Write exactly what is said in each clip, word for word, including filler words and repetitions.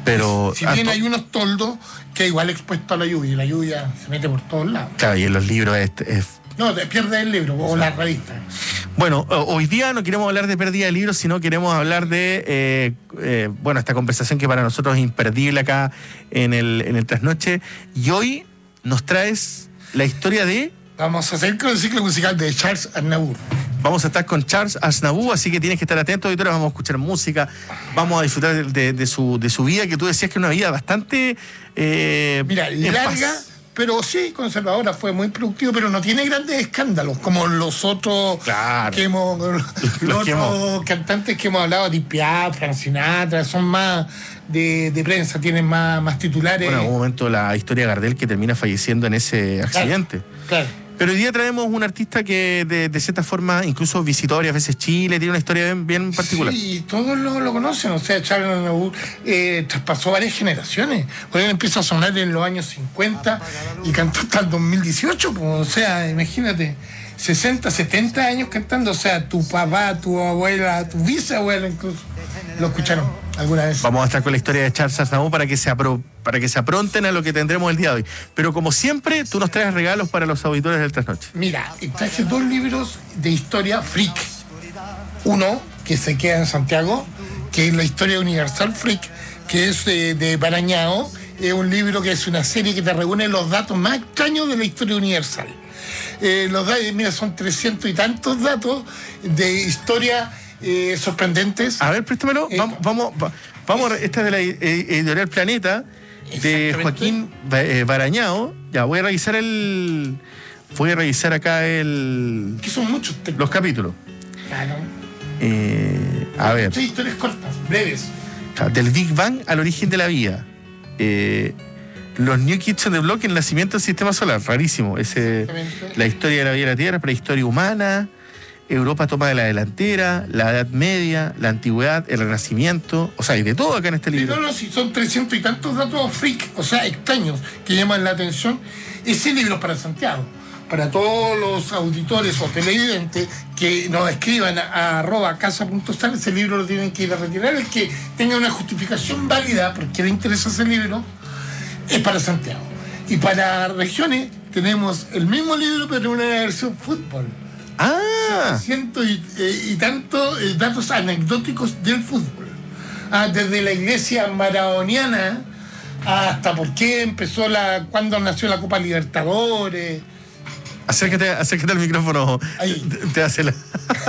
Pero si bien hay unos toldos que igual expuesto a la lluvia, y la lluvia se mete por todos lados. Claro, y en los libros es... es... No, te pierdes el libro o la revista. Bueno, hoy día no queremos hablar de pérdida de libros, sino queremos hablar de, eh, eh, bueno, esta conversación que para nosotros es imperdible acá en el, en el Trasnoche. Y hoy nos traes la historia de... Vamos a hacer con el ciclo musical de Charles Aznavour. Vamos a estar con Charles Aznavour, así que tienes que estar atento, auditores. Vamos a escuchar música, vamos a disfrutar de, de, de, su, de su vida, que tú decías que es una vida bastante... Eh, Mira, larga... paz. Pero sí, conservadora, fue muy productivo, pero no tiene grandes escándalos, como los otros claro. que hemos, los, los otros hemos... cantantes que hemos hablado, Edith Piaf, Frank Sinatra, son más de, de prensa, tienen más, más titulares. Bueno, en un momento la historia de Gardel que termina falleciendo en ese accidente. Claro. claro. Pero hoy día traemos un artista que de, de cierta forma incluso visitó varias veces Chile, tiene una historia bien, bien particular. Sí, todos lo, lo conocen, o sea, Charles Aznavour eh, traspasó varias generaciones. Porque él empieza a sonar en los años cincuenta y cantó hasta el dos mil dieciocho, pues, o sea, imagínate, sesenta, setenta años cantando, o sea, tu papá, tu abuela, tu bisabuela incluso, lo escucharon alguna vez. Vamos a estar con la historia de Charles Aznavour para que se apro para que se apronten a lo que tendremos el día de hoy. Pero como siempre, tú nos traes regalos para los auditores del Trasnoche. Mira, traje dos libros de historia freak. Uno, que se queda en Santiago, que es la historia universal freak, que es eh, de Barañao. Es un libro que es una serie que te reúne los datos más extraños de la historia universal. Eh, los datos, mira, son trescientos y tantos datos de historia eh, sorprendentes. A ver, préstamelo. Eh, vamos, vamos, vamos, esta es de la editorial Planeta, de Joaquín Barañao. Ya, voy a revisar el... Voy a revisar acá el... Que son muchos textos. Los capítulos. Claro. Eh, a ver. Sí, historias cortas, breves. Del Big Bang al origen de la vida. Eh, los New Kids on the Block, el nacimiento del sistema solar. Rarísimo. Ese, la historia de la vida de la Tierra, prehistoria humana, Europa toma de la delantera, la Edad Media, la Antigüedad, el Renacimiento. O sea, hay de todo acá en este libro. Sí, no, no, sí, son trescientos y tantos datos freak, o sea, extraños, que llaman la atención. Ese libro es para Santiago. Para todos los auditores o televidentes que nos escriban a, a arroba casa punto sal, ese libro lo tienen que ir a retirar. El que tenga una justificación válida porque le interesa ese libro es para Santiago. Y para regiones tenemos el mismo libro pero en una versión fútbol. Ah. Ciento y, eh, y tantos eh, datos anecdóticos del fútbol. Ah, desde la iglesia maradoniana hasta por qué empezó la, cuándo nació la Copa Libertadores. Acércate, acércate al micrófono. Ahí. Te, te hace la...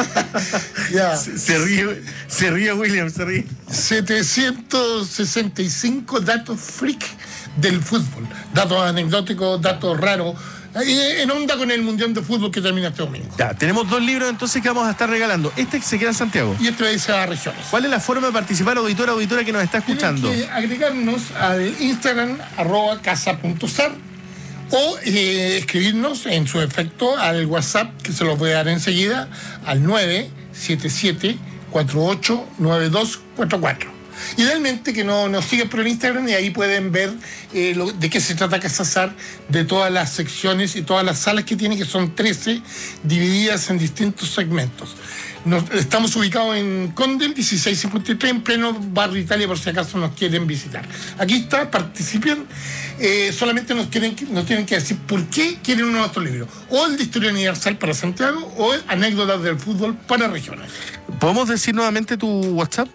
Ya. Se, se ríe, se ríe William, se ríe. setecientos sesenta y cinco datos freak del fútbol. Datos anecdóticos, datos raros. En onda con el Mundial de Fútbol que termina este domingo. Ya, tenemos dos libros entonces que vamos a estar regalando. Este se queda en Santiago. Y este dice a regiones. ¿Cuál es la forma de participar, auditora, auditora que nos está escuchando? Tienen que agregarnos al Instagram, arroba casa punto sar, o eh, escribirnos en su efecto al WhatsApp, que se los voy a dar enseguida, al nueve siete siete, cuatro ocho nueve dos cuatro cuatro. Idealmente que no, nos sigan por el Instagram y ahí pueden ver eh, lo, de qué se trata Casa Sar, de todas las secciones y todas las salas que tiene, que son trece, divididas en distintos segmentos. Nos, estamos ubicados en Condel dieciséis cincuenta y tres, en pleno barrio Italia, por si acaso nos quieren visitar. Aquí está, participen, eh, solamente nos, quieren, nos tienen que decir por qué quieren uno de nuestros libros, o el de Historia Universal para Santiago, o el Anécdotas del Fútbol para regiones. ¿Podemos decir nuevamente tu WhatsApp?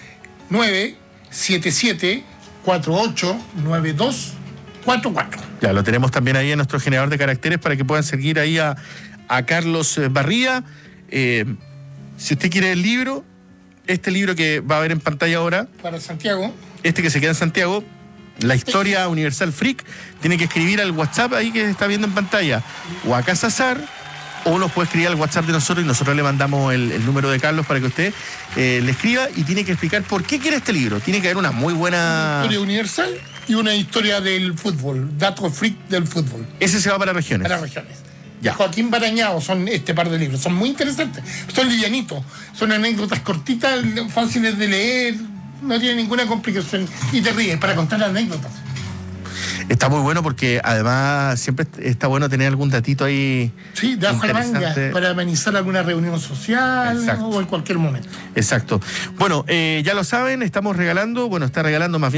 nueve siete siete, cuatro ocho nueve dos cuatro cuatro. Ya, lo tenemos también ahí en nuestro generador de caracteres para que puedan seguir ahí a, a Carlos Barría. Eh, si usted quiere el libro, este libro que va a ver en pantalla ahora, para Santiago, este que se queda en Santiago, la historia universal freak, tiene que escribir al WhatsApp ahí que está viendo en pantalla, o a Casa Sar, o nos puede escribir al WhatsApp de nosotros y nosotros le mandamos el, el número de Carlos para que usted eh, le escriba, y tiene que explicar por qué quiere este libro. Tiene que haber una muy buena... Una historia universal y una historia del fútbol, datos freak del fútbol. Ese se va para regiones. Para regiones. Ya. Joaquín Barañao son este par de libros. Son muy interesantes. Son livianitos. Son anécdotas cortitas, fáciles de leer. No tienen ninguna complicación. Y te ríes para contar anécdotas. Está muy bueno porque además siempre está bueno tener algún datito ahí. Sí, de ajo a la manga, para amenizar alguna reunión social. Exacto. O en cualquier momento. Exacto. Bueno, eh, ya lo saben, estamos regalando, bueno, está regalando más bien